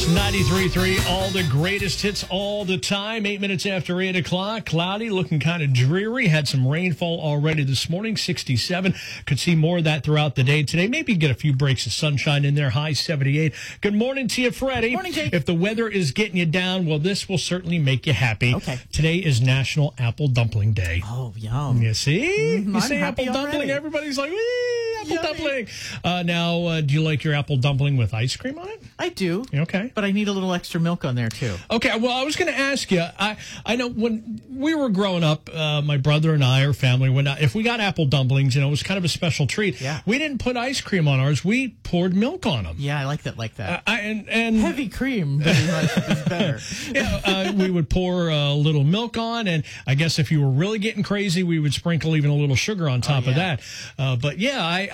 It's 93.3, all the greatest hits all the time. 8 minutes after 8 o'clock. Cloudy, looking kind of dreary. Had some rainfall already this morning, 67. Could see more of that throughout the day today. Maybe get a few breaks of sunshine in there, high 78. Good morning to you, Freddie. Morning, Jake. If the weather is getting you down, well, this will certainly make you happy. Okay. Today is National Apple Dumpling Day. Oh, yum. You see? You I'm say apple happy dumpling, already. everybody's like, wee, apple Yummy. dumpling. Now, do you like your apple dumpling with ice cream on it? I do. Okay. But I need a little extra milk on there, too. Okay, well, I was going to ask you. I know when we were growing up, my brother and I, our family, if we got apple dumplings, it was kind of a special treat. Yeah. We didn't put ice cream on ours. We poured milk on them. Yeah, I like that. And Heavy cream is better. yeah, we would pour a little milk on, and I guess if you were really getting crazy, we would sprinkle even a little sugar on top of yeah. that. But yeah,